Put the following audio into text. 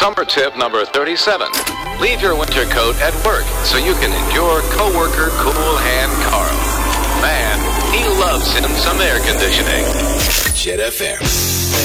Summer tip number 37. Leave your winter coat at work so you can endure coworker Cool Hand Carl. Man, he loves him some air conditioning. Jet FM.